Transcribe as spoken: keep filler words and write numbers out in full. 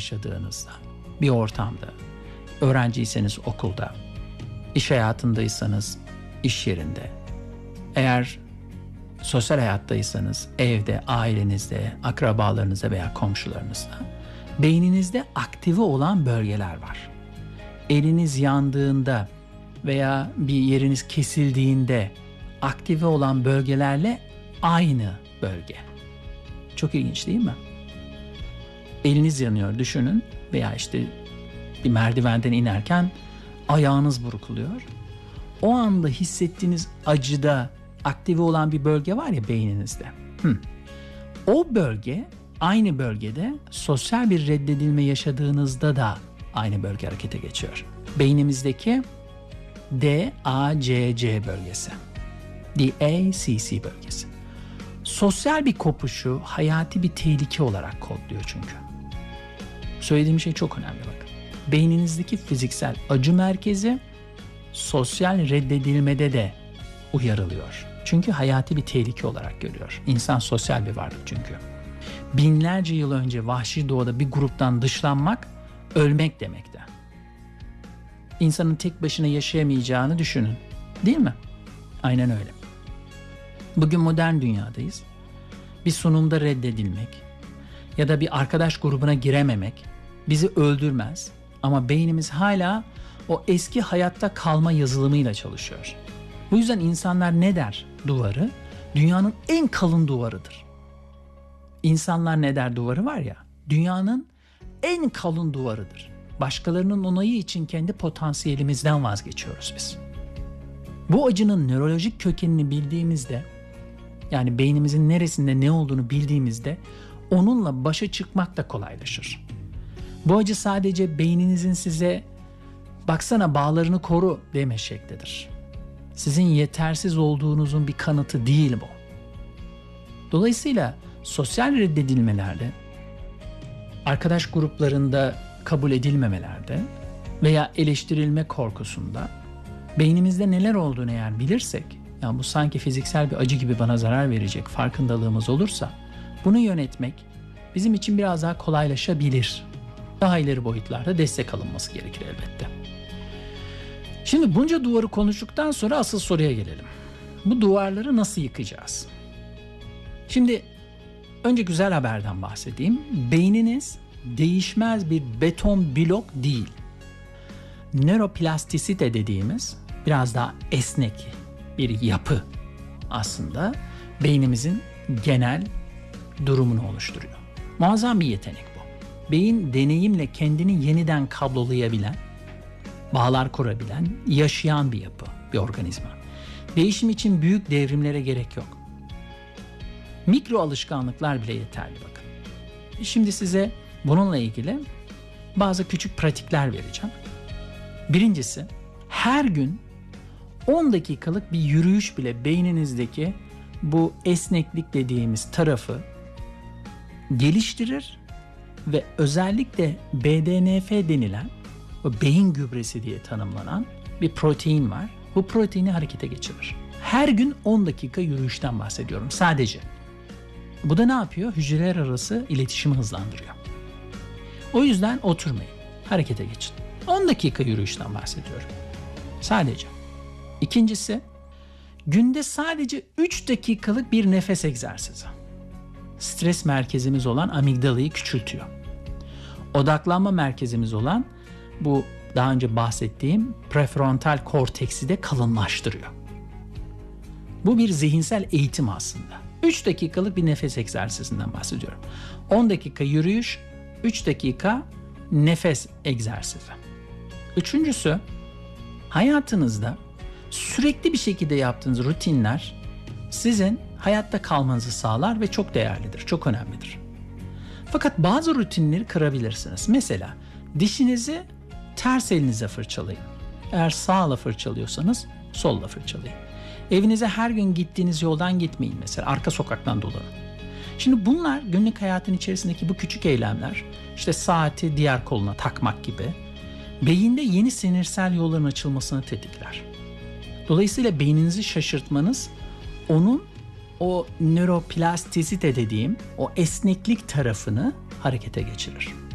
yaşadığınızda, bir ortamda, öğrenciyseniz okulda, iş hayatındaysanız iş yerinde, eğer sosyal hayattaysanız evde, ailenizde, akrabalarınızda veya komşularınızda, beyninizde aktive olan bölgeler var. Eliniz yandığında veya bir yeriniz kesildiğinde aktive olan bölgelerle aynı bölge. Çok ilginç değil mi? Eliniz yanıyor düşünün veya işte bir merdivenden inerken ayağınız burkuluyor. O anda hissettiğiniz acıda aktive olan bir bölge var ya beyninizde. Hı. O bölge aynı bölgede sosyal bir reddedilme yaşadığınızda da aynı bölge harekete geçiyor. Beynimizdeki D A C C bölgesi. D A C C bölgesi. Sosyal bir kopuşu hayati bir tehlike olarak kodluyor çünkü. Söylediğim şey çok önemli bakın. Beyninizdeki fiziksel acı merkezi sosyal reddedilmede de uyarılıyor. Çünkü hayati bir tehlike olarak görüyor. İnsan sosyal bir varlık çünkü. Binlerce yıl önce vahşi doğada bir gruptan dışlanmak ölmek demekti. İnsanın tek başına yaşayamayacağını düşünün. Değil mi? Aynen öyle. Bugün modern dünyadayız. Bir sunumda reddedilmek ya da bir arkadaş grubuna girememek bizi öldürmez. Ama beynimiz hala o eski hayatta kalma yazılımıyla çalışıyor. Bu yüzden insanlar ne der? Duvarı dünyanın en kalın duvarıdır. İnsanlar ne der duvarı var ya, dünyanın en kalın duvarıdır. Başkalarının onayı için kendi potansiyelimizden vazgeçiyoruz biz. Bu acının nörolojik kökenini bildiğimizde, yani beynimizin neresinde ne olduğunu bildiğimizde onunla başa çıkmak da kolaylaşır. Bu acı sadece beyninizin size baksana bağlarını koru deme şeklidir. Sizin yetersiz olduğunuzun bir kanıtı değil bu. Dolayısıyla sosyal reddedilmelerde, arkadaş gruplarında kabul edilmemelerde veya eleştirilme korkusunda beynimizde neler olduğunu eğer bilirsek, yani bu sanki fiziksel bir acı gibi bana zarar verecek farkındalığımız olursa, bunu yönetmek bizim için biraz daha kolaylaşabilir. Daha ileri boyutlarda destek alınması gerekir elbette. Şimdi bunca duvarı konuştuktan sonra asıl soruya gelelim. Bu duvarları nasıl yıkacağız? Şimdi önce güzel haberden bahsedeyim. Beyniniz değişmez bir beton blok değil. Nöroplastisite dediğimiz biraz daha esnek bir yapı aslında beynimizin genel durumunu oluşturuyor. Muazzam bir yetenek bu. Beyin deneyimle kendini yeniden kablolayabilen, bağlar kurabilen, yaşayan bir yapı, bir organizma. Değişim için büyük devrimlere gerek yok. Mikro alışkanlıklar bile yeterli bakın. Şimdi size bununla ilgili bazı küçük pratikler vereceğim. Birincisi, her gün on dakikalık bir yürüyüş bile beyninizdeki bu esneklik dediğimiz tarafı geliştirir ve özellikle B D N F denilen, o beyin gübresi diye tanımlanan bir protein var. Bu proteini harekete geçirir. Her gün on dakika yürüyüşten bahsediyorum sadece. Bu da ne yapıyor? Hücreler arası iletişimi hızlandırıyor. O yüzden oturmayın, harekete geçin. on dakika yürüyüşten bahsediyorum. Sadece. İkincisi, günde sadece üç dakikalık bir nefes egzersizi. Stres merkezimiz olan amigdalayı küçültüyor. Odaklanma merkezimiz olan bu daha önce bahsettiğim prefrontal korteksi de kalınlaştırıyor. Bu bir zihinsel eğitim aslında. üç dakikalık bir nefes egzersizinden bahsediyorum. on dakika yürüyüş, üç dakika nefes egzersizi. Üçüncüsü, hayatınızda sürekli bir şekilde yaptığınız rutinler sizin hayatta kalmanızı sağlar ve çok değerlidir, çok önemlidir. Fakat bazı rutinleri kırabilirsiniz. Mesela dişinizi ters elinize fırçalayın. Eğer sağla fırçalıyorsanız solla fırçalayın. Evinize her gün gittiğiniz yoldan gitmeyin mesela. Arka sokaktan dolanın. Şimdi bunlar günlük hayatın içerisindeki bu küçük eylemler, işte saati diğer koluna takmak gibi, beyinde yeni sinirsel yolların açılmasını tetikler. Dolayısıyla beyninizi şaşırtmanız onun o nöroplastisite dediğim o esneklik tarafını harekete geçirir.